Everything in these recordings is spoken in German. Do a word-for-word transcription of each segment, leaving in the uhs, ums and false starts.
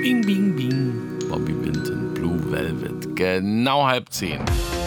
Bing, bing, bing. Bobby Vinton, Blue Velvet. Genau halb zehn.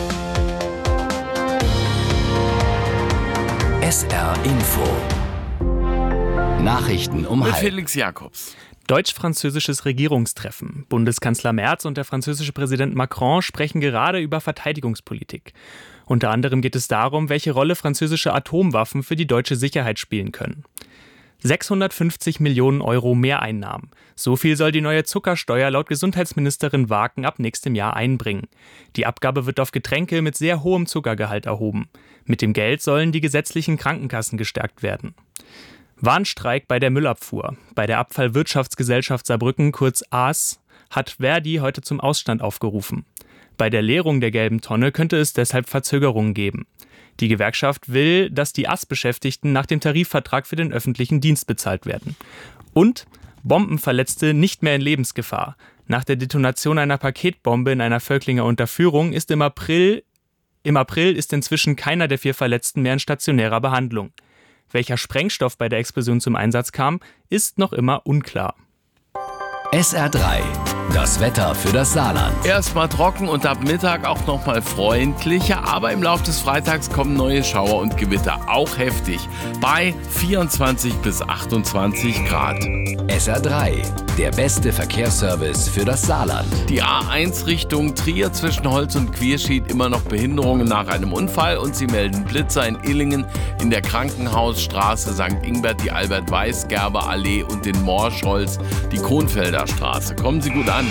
S R Info. Nachrichten um Mit halb. Felix Jakobs. Deutsch-französisches Regierungstreffen. Bundeskanzler Merz und der französische Präsident Macron sprechen gerade über Verteidigungspolitik. Unter anderem geht es darum, welche Rolle französische Atomwaffen für die deutsche Sicherheit spielen können. sechshundertfünfzig Millionen Euro Mehreinnahmen. So viel soll die neue Zuckersteuer laut Gesundheitsministerin Waken ab nächstem Jahr einbringen. Die Abgabe wird auf Getränke mit sehr hohem Zuckergehalt erhoben. Mit dem Geld sollen die gesetzlichen Krankenkassen gestärkt werden. Warnstreik bei der Müllabfuhr. Bei der Abfallwirtschaftsgesellschaft Saarbrücken, kurz A S, hat Verdi heute zum Ausstand aufgerufen. Bei der Leerung der gelben Tonne könnte es deshalb Verzögerungen geben. Die Gewerkschaft will, dass die A S-Beschäftigten nach dem Tarifvertrag für den öffentlichen Dienst bezahlt werden. Und Bombenverletzte nicht mehr in Lebensgefahr. Nach der Detonation einer Paketbombe in einer Völklinger Unterführung ist im April, im April ist inzwischen keiner der vier Verletzten mehr in stationärer Behandlung. Welcher Sprengstoff bei der Explosion zum Einsatz kam, ist noch immer unklar. S R drei. Das Wetter für das Saarland. Erstmal trocken und ab Mittag auch nochmal freundlicher, aber im Laufe des Freitags kommen neue Schauer und Gewitter, auch heftig, bei vierundzwanzig bis achtundzwanzig Grad. S R drei. Der beste Verkehrsservice für das Saarland. Die A eins Richtung Trier zwischen Holz und Quierschied immer noch Behinderungen nach einem Unfall und sie melden Blitzer in Illingen, in der Krankenhausstraße Sankt Ingbert, die Albert-Weiß-Gerber-Allee und den Morschholz, die Kronfelder Straße. Kommen Sie gut an.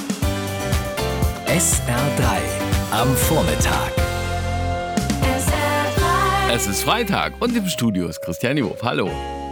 S R drei am Vormittag. Es ist Freitag und im Studio ist Christian Jof. Hallo.